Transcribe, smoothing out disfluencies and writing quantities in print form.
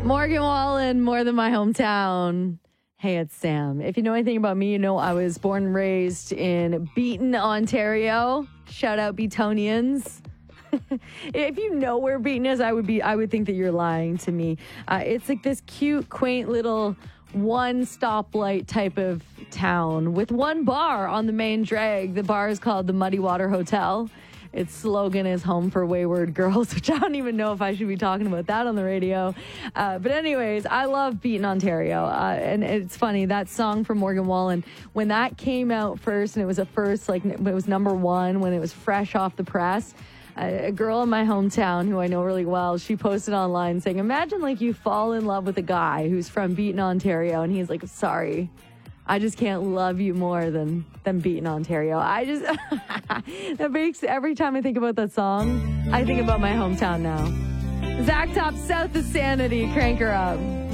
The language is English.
Morgan Wallen, More Than My Hometown. Hey, it's Sam. If you know anything about me, you know I was born and raised in Beaton, Ontario. Shout out Beatonians. If you know where Beaton is, I would think that you're lying to me. It's like this cute, quaint little one stoplight type of town with one bar on the main drag. The bar is called the Muddy Water Hotel. Its slogan is Home for Wayward Girls, which I don't even know if I should be talking about that on the radio. But anyways, I love Beaton, Ontario. And it's funny, that song from Morgan Wallen, when that came out first, and it was it was number one when it was fresh off the press, a girl in my hometown who I know really well, she posted online saying, imagine like you fall in love with a guy who's from Beaton, Ontario, and he's like, sorry, I just can't love you more than Beaton, Ontario. That makes, every time I think about that song, I think about my hometown now. Zach Top, South of Sanity, crank her up.